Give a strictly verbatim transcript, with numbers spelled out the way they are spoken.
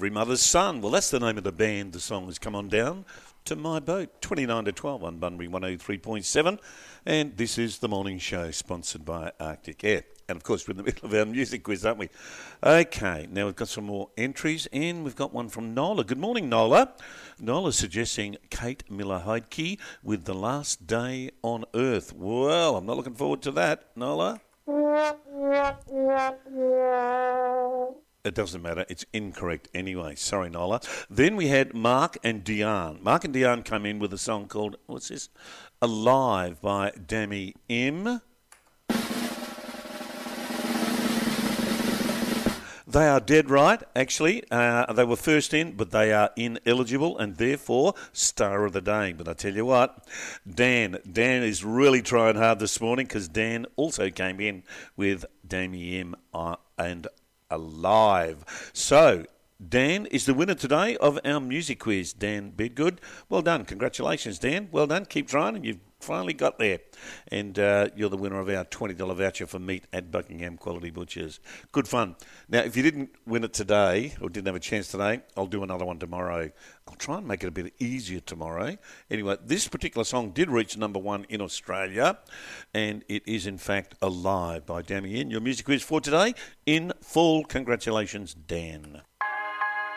Every Mother's Son. Well, that's the name of the band. The song has Come On Down to My Boat, twenty-nine to twelve on Bunbury one oh three point seven. And this is the morning show sponsored by Arctic Air. And, of course, we're in the middle of our music quiz, aren't we? Okay, now we've got some more entries in. We've got one from Nola. Good morning, Nola. Nola's suggesting Kate Miller-Heidke with The Last Day on Earth. Well, I'm not looking forward to that, Nola. It doesn't matter. It's incorrect anyway. Sorry, Nola. Then we had Mark and Diane. Mark and Diane come in with a song called, what's this? Alive by Dammy M. They are dead right, actually. Uh, they were first in, but they are ineligible and therefore star of the day. But I tell you what, Dan, Dan is really trying hard this morning because Dan also came in with Dammy M uh, and Alive. So, Dan is the winner today of our music quiz. Dan Bedgood, well done. Congratulations, Dan. Well done. Keep trying and you've finally got there. And uh, you're the winner of our twenty dollars voucher for meat at Buckingham Quality Butchers. Good fun. Now, if you didn't win it today or didn't have a chance today, I'll do another one tomorrow. I'll try and make it a bit easier tomorrow. Anyway, this particular song did reach number one in Australia, and it is, in fact, Alive by Dammy M. Your music quiz for today in full. Congratulations, Dan.